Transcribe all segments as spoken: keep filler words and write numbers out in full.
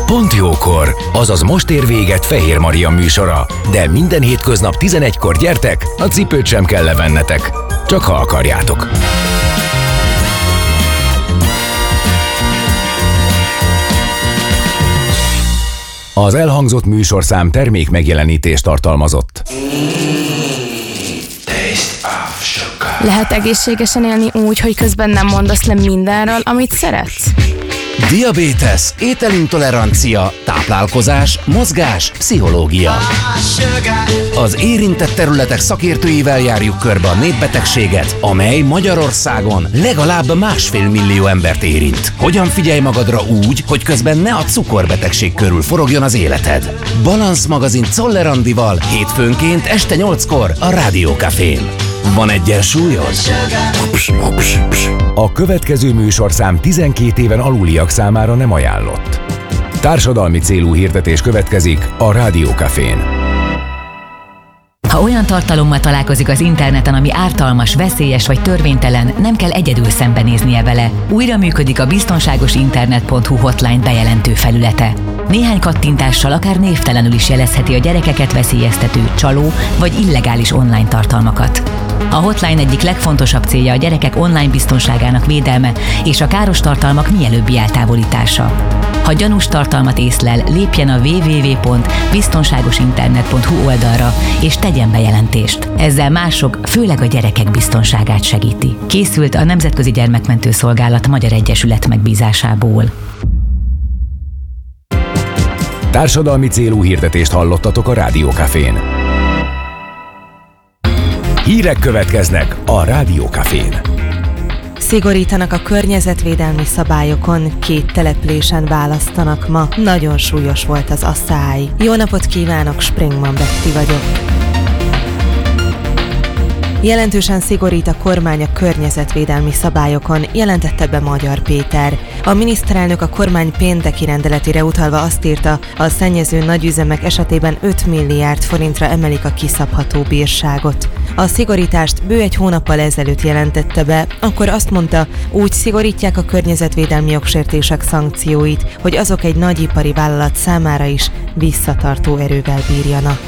Pont jókor, azaz most ér véget Fehér Maria műsora, de minden hétköznap tizenegykor gyertek, a cipőt sem kell levennetek, csak ha akarjátok. Az elhangzott műsorszám termék megjelenítést tartalmazott. Lehet egészségesen élni úgy, hogy közben nem mondasz le mindenről, amit szeretsz? Diabétesz, ételintolerancia, táplálkozás, mozgás, pszichológia. Az érintett területek szakértőivel járjuk körbe a népbetegséget, amely Magyarországon legalább másfél millió embert érint. Hogyan figyelj magadra úgy, hogy közben ne a cukorbetegség körül forogjon az életed? Balansz magazin Czoller Andival hétfőnként este nyolckor a Rádiókafén. Van egyensúlyod? A következő műsorszám tizenkét éven aluliak számára nem ajánlott. Társadalmi célú hirdetés következik a Rádiókafén. Ha olyan tartalommal találkozik az interneten, ami ártalmas, veszélyes vagy törvénytelen, nem kell egyedül szembenéznie vele. Újra működik a biztonságosinternet pont hu hotline bejelentő felülete. Néhány kattintással akár névtelenül is jelezheti a gyerekeket veszélyeztető, csaló vagy illegális online tartalmakat. A hotline egyik legfontosabb célja a gyerekek online biztonságának védelme és a káros tartalmak mielőbbi eltávolítása. Ha gyanús tartalmat észlel, lépjen a double-u double-u double-u pont biztonságosinternet pont hu oldalra és tegyen bejelentést. Ezzel mások, főleg a gyerekek biztonságát segíti. Készült a Nemzetközi Gyermekmentő Szolgálat Magyar Egyesület megbízásából. Társadalmi célú hirdetést hallottatok a Rádiókafén. Hírek következnek a Rádiókafén. Szigorítanak a környezetvédelmi szabályokon, két településen választanak ma. Nagyon súlyos volt az asszály. Jó napot kívánok, Springman Betty vagyok. Jelentősen szigorít a kormány a környezetvédelmi szabályokon, jelentette be Magyar Péter. A miniszterelnök a kormány pénteki rendeletére utalva azt írta, a szennyező nagyüzemek esetében öt milliárd forintra emelik a kiszabható bírságot. A szigorítást bő egy hónappal ezelőtt jelentette be, akkor azt mondta, úgy szigorítják a környezetvédelmi jogsértések szankcióit, hogy azok egy nagyipari vállalat számára is visszatartó erővel bírjanak.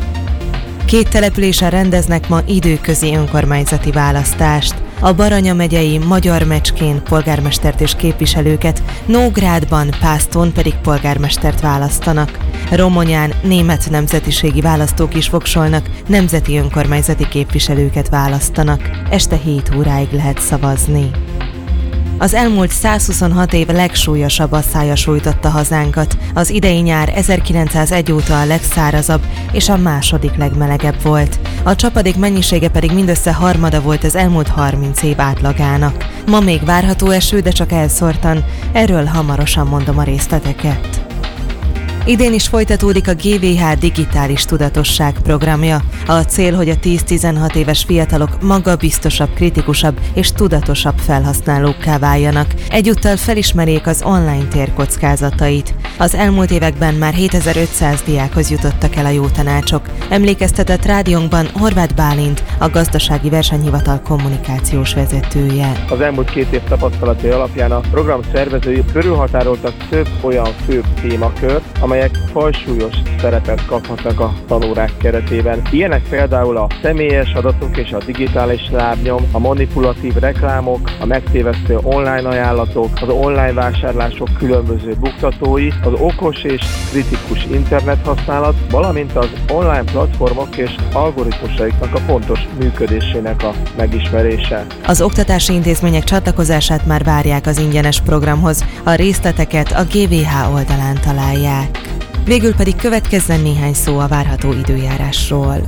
Két településen rendeznek ma időközi önkormányzati választást. A Baranya megyei Magyarmecskén polgármestert és képviselőket, Nógrádban, Pásztón pedig polgármestert választanak. Romonyán német nemzetiségi választók is voksolnak, nemzeti önkormányzati képviselőket választanak. Este hét óráig lehet szavazni. Az elmúlt százhuszonhat év legsúlyosabb asszája sújtotta hazánkat. Az idei nyár ezerkilencszázegy óta a legszárazabb és a második legmelegebb volt. A csapadék mennyisége pedig mindössze harmada volt az elmúlt harminc év átlagának. Ma még várható eső, de csak elszórtan. Erről hamarosan mondom a részleteket. Idén is folytatódik a gé vé há digitális tudatosság programja. A cél, hogy a tíz-tizenhat éves fiatalok magabiztosabb, kritikusabb és tudatosabb felhasználókká váljanak. Egyúttal felismerjék az online tér kockázatait. Az elmúlt években már hétezer-ötszáz diákhoz jutottak el a jó tanácsok. Emlékeztetett rádiónkban Horváth Bálint, a Gazdasági Versenyhivatal kommunikációs vezetője. Az elmúlt két év tapasztalatai alapján a program szervezői körülhatároltak több olyan fő témakört, amelyek fajsúlyos szerepet kaphatnak a tanórák keretében. Ilyenek például a személyes adatok és a digitális lábnyom, a manipulatív reklámok, a megtévesztő online ajánlatok, az online vásárlások különböző buktatói, az okos és kritikus internethasználat, valamint az online platformok és algoritmusaiknak a pontos működésének a megismerése. Az oktatási intézmények csatlakozását már várják az ingyenes programhoz, a részleteket a gé vé há oldalán találják. Végül pedig következzen néhány szó a várható időjárásról.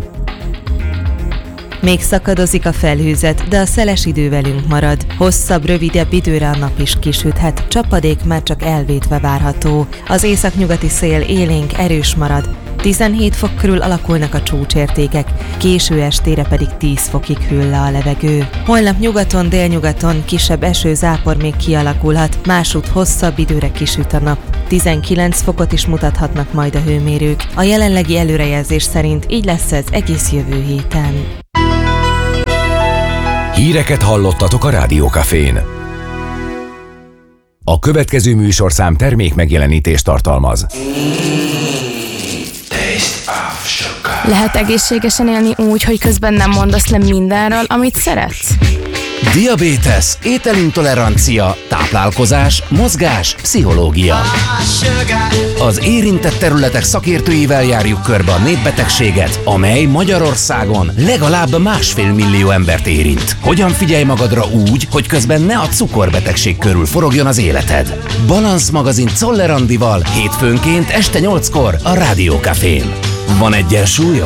Még szakadozik a felhőzet, de a szeles idő velünk marad. Hosszabb, rövidebb időre a nap is kisüthet, csapadék már csak elvétve várható. Az északnyugati szél élénk, erős marad. tizenhét fok körül alakulnak a csúcsértékek, késő estére pedig tíz fokig hűl le a levegő. Holnap nyugaton, délnyugaton kisebb eső-zápor még kialakulhat, másút hosszabb időre kisüt a nap. tizenkilenc fokot is mutathatnak majd a hőmérők. A jelenlegi előrejelzés szerint így lesz ez egész jövő héten. Híreket hallottatok a Rádiókafén. A következő műsorszám termék megjelenítést tartalmaz. Lehet egészségesen élni úgy, hogy közben nem mondasz le mindenről, amit szeretsz? Diabétesz, ételintolerancia, táplálkozás, mozgás, pszichológia. Az érintett területek szakértőivel járjuk körbe a népbetegséget, amely Magyarországon legalább másfél millió embert érint. Hogyan figyelj magadra úgy, hogy közben ne a cukorbetegség körül forogjon az életed? Balansz magazin Czoller Andival hétfőnként este nyolckor a Rádió Cafén. Van egyensúlyod?